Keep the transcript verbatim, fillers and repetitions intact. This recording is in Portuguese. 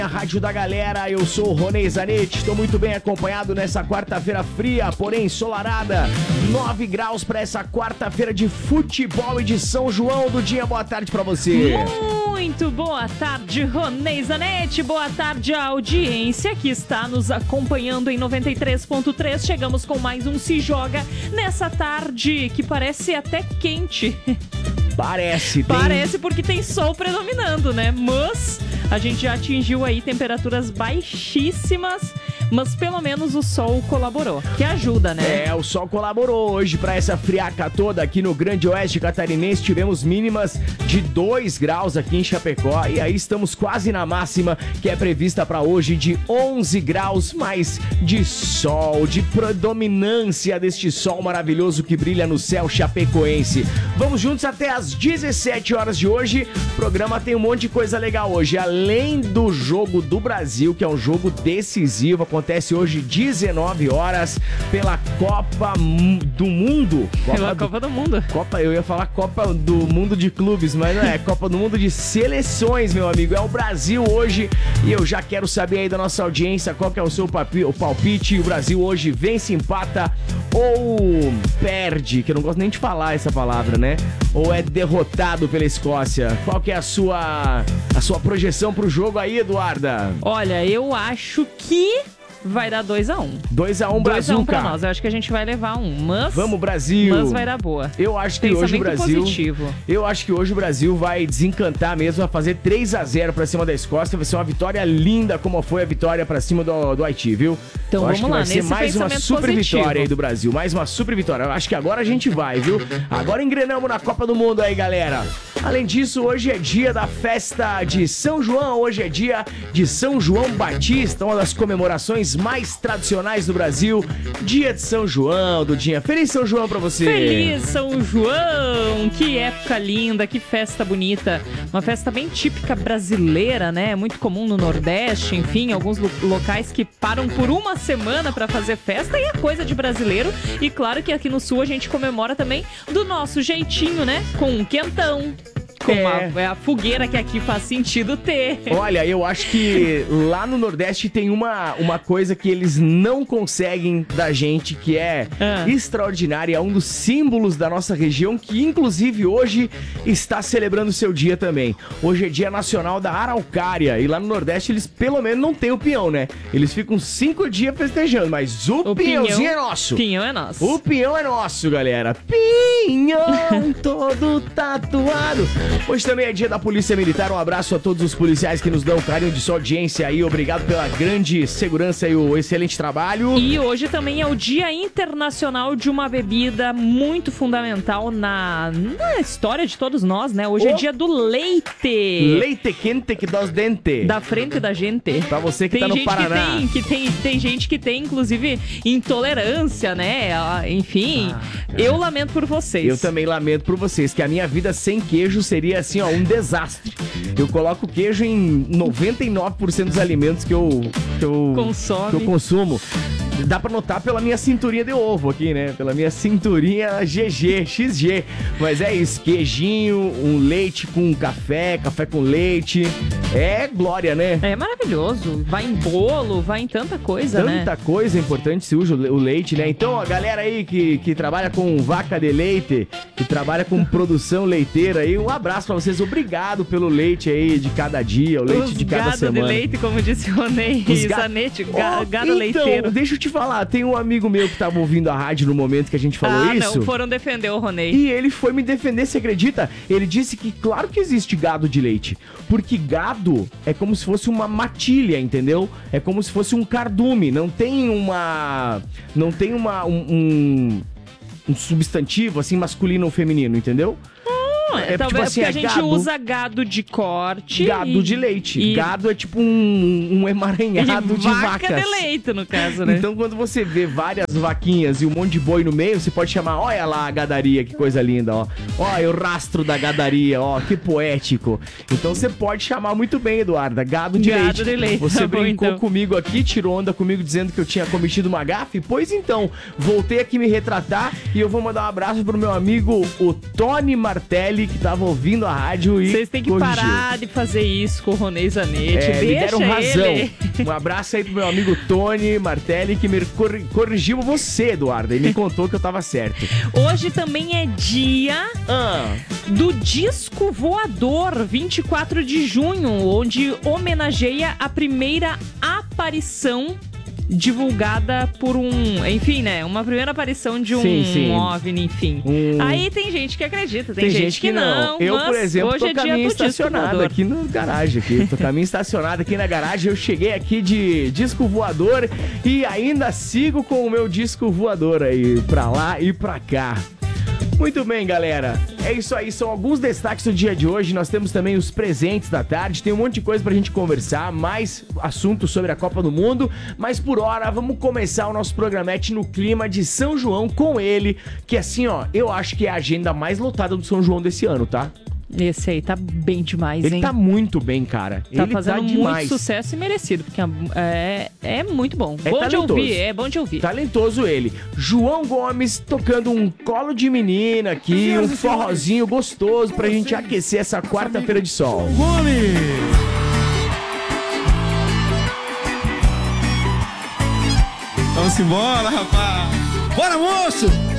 A Rádio da Galera, eu sou o Ronei Zanetti, estou muito bem acompanhado nessa quarta-feira fria, porém ensolarada, nove graus para essa quarta-feira de futebol e de São João do dia. Boa tarde para você. Muito boa tarde, Ronei Zanetti, boa tarde à audiência que está nos acompanhando em noventa e três ponto três. Chegamos com mais um Se Joga nessa tarde que parece até quente. Parece, tem... Parece porque tem sol predominando, né? Mas a gente já atingiu aí temperaturas baixíssimas, mas pelo menos o sol colaborou, que ajuda, né? É, o sol colaborou hoje para essa friaca toda aqui no Grande Oeste Catarinense. Tivemos mínimas de dois graus aqui em Chapecó e aí estamos quase na máxima que é prevista para hoje de onze graus, mais de sol, de predominância deste sol maravilhoso que brilha no céu chapecoense. Vamos juntos até às dezessete horas de hoje. O programa tem um monte de coisa legal hoje, além do jogo do Brasil, que é um jogo decisivo. Acontece hoje dezenove horas pela Copa do Mundo. Copa pela do... Copa do Mundo. Copa, eu ia falar Copa do Mundo de Clubes, mas não é. Copa do Mundo de Seleções, meu amigo. É o Brasil hoje e eu já quero saber aí da nossa audiência qual que é o seu papi... o palpite. O Brasil hoje vence, empata ou perde, que eu não gosto nem de falar essa palavra, né? Ou é derrotado pela Escócia. Qual que é a sua, a sua projeção pro jogo aí, Eduarda? Olha, eu acho que... vai dar dois a um. dois a um Brasil, dois a um pra cara. nós. Eu acho que a gente vai levar um, mas... Vamos, Brasil. Mas vai dar boa. Eu acho que hoje o Brasil... positivo. Eu acho que hoje o Brasil vai desencantar mesmo, vai fazer três a zero pra cima da Escócia. Vai ser uma vitória linda, como foi a vitória pra cima do, do Haiti, viu? Então eu vamos acho que lá, vai ser nesse mais uma super positivo. vitória aí do Brasil. Mais uma super vitória. Eu acho que agora a gente vai, viu? Agora engrenamos na Copa do Mundo aí, galera. Além disso, hoje é dia da festa de São João. Hoje é dia de São João Batista, uma das comemorações mais tradicionais do Brasil. Dia de São João, Dudinha. Feliz São João pra você. Feliz São João! Que época linda, que festa bonita. Uma festa bem típica brasileira, né? Muito comum no Nordeste, enfim, alguns lo- locais que param por uma semana pra fazer festa e é coisa de brasileiro. E claro que aqui no Sul a gente comemora também do nosso jeitinho, né? Com um quentão. Com É. a, é a fogueira que aqui faz sentido ter. Olha, eu acho que lá no Nordeste tem uma, uma coisa que eles não conseguem da gente, que é Ah. extraordinária, é um dos símbolos da nossa região, que inclusive hoje está celebrando seu dia também. Hoje é Dia Nacional da Araucária, e lá no Nordeste eles pelo menos não têm o pinhão, né? Eles ficam cinco dias festejando, mas o, O pinhãozinho pinhão- é nosso. Pinhão é nosso. O pinhão é nosso, galera. Pinhão todo tatuado. Hoje também é dia da Polícia Militar. Um abraço a todos os policiais que nos dão carinho de sua audiência aí. Obrigado pela grande segurança e o excelente trabalho. E hoje também é o Dia Internacional de uma bebida muito fundamental na, na história de todos nós, né? Hoje Oh. é dia do leite. Leite quente que dá os dentes. Da frente da gente. Pra você que Tem tá no gente Paraná. que tem, que tem, tem gente que tem, inclusive, intolerância, né? Ah, Enfim, eu lamento por vocês. Eu também lamento por vocês, que a minha vida sem queijo seria assim, ó, um desastre. Eu coloco queijo em noventa e nove por cento dos alimentos que eu, que eu, Consome. que eu consumo. Dá pra notar pela minha cinturinha de ovo aqui, né? Pela minha cinturinha G G, X G. Mas é isso, queijinho, um leite com café, café com leite. É glória, né? É maravilhoso. Vai em bolo, vai em tanta coisa, né? Tanta coisa importante se usa o leite, né? Então, a galera aí que, que trabalha com vaca de leite, que trabalha com produção leiteira aí, um abraço pra vocês. Obrigado pelo leite aí de cada dia, o leite Os de cada gado semana. de leite, como disse o Ronei Os ga- Zanetti, ga- Oh, gado então, leiteiro. deixa eu te falar, tem um amigo meu que tava ouvindo a rádio no momento que a gente falou ah, isso. não, foram defender o Ronei. E ele foi me defender, você acredita? Ele disse que claro que existe gado de leite, porque gado é como se fosse uma matilha, entendeu? É como se fosse um cardume, não tem uma... não tem uma... um, um, um substantivo assim masculino ou feminino, entendeu? É, É, talvez tipo assim, porque a é gente gado- usa gado de corte. Gado e- de leite. e- Gado é tipo um, um emaranhado e de vaca vacas. de leite, no caso, né? Então, quando você vê várias vaquinhas e um monte de boi no meio, você pode chamar, olha lá a gadaria, que coisa linda, ó. Olha o rastro da gadaria, ó, que poético. Então, você pode chamar muito bem, Eduarda, gado de Gado leite. de leite, Você tá bom, brincou então. comigo aqui, tirou onda comigo dizendo que eu tinha cometido uma gafe? Pois então, voltei aqui me retratar e eu vou mandar um abraço pro meu amigo, o Tony Martelli, ele que tava ouvindo a rádio e Vocês têm que corrigiu. parar de fazer isso com o Ronei Zanetti. É, me Deixa deram razão. ele. Um abraço aí pro meu amigo Tony Martelli, que me corri- corrigiu você, Eduardo. Ele me contou que eu tava certo. Hoje também é dia Ah, do Disco Voador, vinte e quatro de junho, onde homenageia a primeira aparição divulgada por um... Enfim, né? Uma primeira aparição de um Sim, sim. OVNI, enfim. Um- Aí tem gente que acredita, tem, tem gente que não. Eu, mas por exemplo, hoje tô é dia caminho do Disco estacionado Voador. aqui no garagem. Aqui. Tô caminho estacionado aqui na garagem. Eu cheguei aqui de disco voador e ainda sigo com o meu disco voador aí, pra lá e pra cá. Muito bem, galera. É isso aí, são alguns destaques do dia de hoje. Nós temos também os presentes da tarde. Tem um monte de coisa pra gente conversar, mais assuntos sobre a Copa do Mundo. Mas por hora, vamos começar o nosso programete no clima de São João com ele. Que assim, ó, eu acho que é a agenda mais lotada do São João desse ano, tá? Esse aí tá bem demais, Ele hein? tá muito bem, cara. Tá Ele fazendo tá muito demais. sucesso e merecido, porque é, é muito bom. É bom de talentoso. ouvir, é bom de ouvir. Talentoso ele. João Gomes tocando um colo de menina aqui, um forrozinho gostoso pra gente aquecer essa quarta-feira de sol. Gomes! Vamos embora, rapaz! Bora, moço!